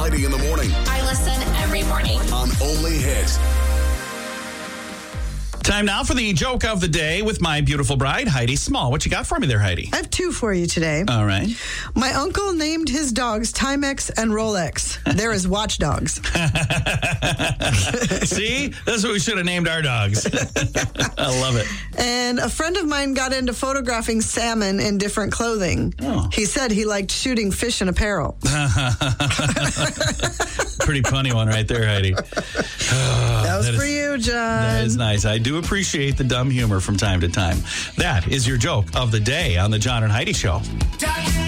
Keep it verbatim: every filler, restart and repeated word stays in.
Heidi in the morning. I listen every morning. On Only Hit. Time now for the joke of the day with my beautiful bride, Heidi Small. What you got for me there, Heidi? I have two for you today. All right. My uncle named his dogs Timex and Rolex. They're his watchdogs. See? That's what we should have named our dogs. I love it. And a friend of mine got into photographing salmon in different clothing. Oh. He said he liked shooting fish in apparel. Pretty funny one right there, Heidi. That was that for is, you, John. That is nice. I do appreciate the dumb humor from time to time. That is your joke of the day on the John and Heidi Show.